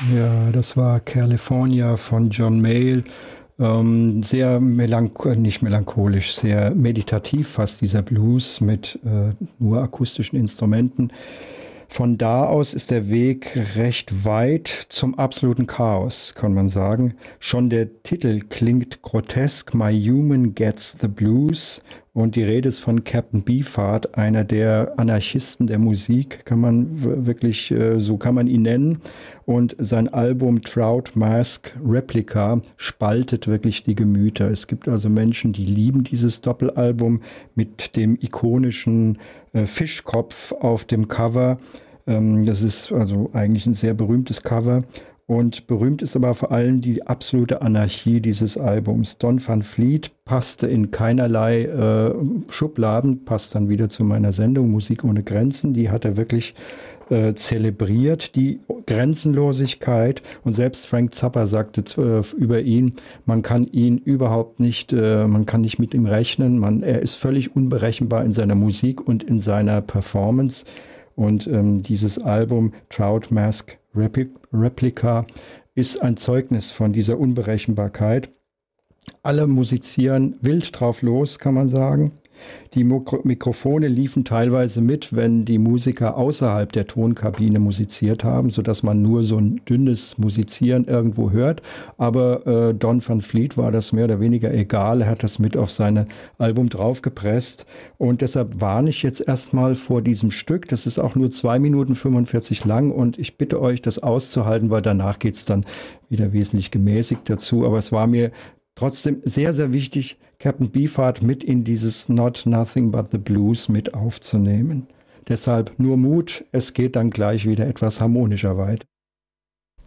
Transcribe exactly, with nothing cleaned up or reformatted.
Ja, das war California von John Mayall. Ähm, sehr melancholisch, nicht melancholisch, sehr meditativ fast dieser Blues mit äh, nur akustischen Instrumenten. Von da aus ist der Weg recht weit zum absoluten Chaos, kann man sagen. Schon der Titel klingt grotesk, My Human Gets the Blues. Und die Rede ist von Captain Beefheart, einer der Anarchisten der Musik, kann man wirklich, äh, so kann man ihn nennen. Und sein Album Trout Mask Replica spaltet wirklich die Gemüter. Es gibt also Menschen, die lieben dieses Doppelalbum mit dem ikonischen äh, Fischkopf auf dem Cover. Ähm, das ist also eigentlich ein sehr berühmtes Cover. Und berühmt ist aber vor allem die absolute Anarchie dieses Albums. Don Van Vliet passte in keinerlei äh, Schubladen, passt dann wieder zu meiner Sendung Musik ohne Grenzen. Die hat er wirklich äh, zelebriert, die Grenzenlosigkeit. Und selbst Frank Zappa sagte äh, über ihn, man kann ihn überhaupt nicht, äh, man kann nicht mit ihm rechnen. Man, er ist völlig unberechenbar in seiner Musik und in seiner Performance. Und ähm, dieses Album Trout Mask Repli- Replica ist ein Zeugnis von dieser Unberechenbarkeit. Alle musizieren wild drauf los, kann man sagen. Die Mikro- Mikrofone liefen teilweise mit, wenn die Musiker außerhalb der Tonkabine musiziert haben, sodass man nur so ein dünnes Musizieren irgendwo hört. Aber äh, Don Van Vliet war das mehr oder weniger egal. Er hat das mit auf sein Album draufgepresst. Und deshalb warne ich jetzt erstmal vor diesem Stück. Das ist auch nur zwei Minuten fünfundvierzig lang und ich bitte euch, das auszuhalten, weil danach geht es dann wieder wesentlich gemäßigt dazu. Aber es war mir trotzdem sehr, sehr wichtig, Captain Beefheart mit in dieses Not Nothing But the Blues mit aufzunehmen. Deshalb nur Mut, es geht dann gleich wieder etwas harmonischer weiter.